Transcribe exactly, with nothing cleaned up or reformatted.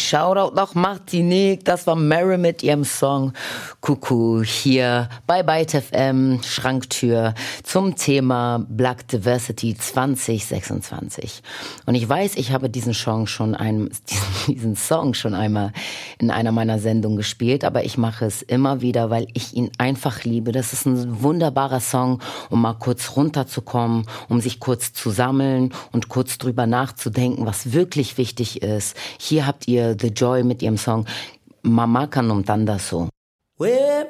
Shoutout nach Martinique, das war Mary mit ihrem Song Kuckuck hier bei Byte F M, Schranktür, zum Thema Black Diversity zwanzig sechsundzwanzig. Und ich weiß, ich habe diesen Song schon ein, diesen, diesen Song schon einmal in einer meiner Sendungen gespielt, aber ich mache es immer wieder, weil ich ihn einfach liebe. Das ist ein wunderbarer Song, um mal kurz runterzukommen, um sich kurz zu sammeln und kurz drüber nachzudenken, was wirklich wichtig ist. Hier habt ihr The Joy mit ihrem Song Mama Canum Tandaso.